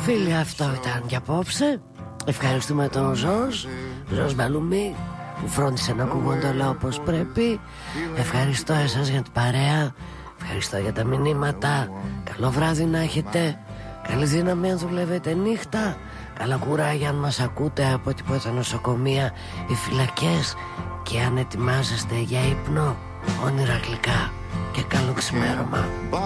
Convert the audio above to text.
Φίλοι, αυτό ήταν για απόψε. Ευχαριστούμε τον Ζος Μπαλουμή που φρόντισε να ακούγονται όλα όπως πρέπει. Ευχαριστώ εσάς για την παρέα. Ευχαριστώ για τα μηνύματα. Καλό βράδυ να έχετε. Καλή δύναμη αν δουλεύετε νύχτα. Καλά κουράγια αν μας ακούτε από τίποτα νοσοκομεία ή φυλακές. Και αν ετοιμάζεστε για ύπνο, όνειρα γλυκά και καλό ξημέρωμα.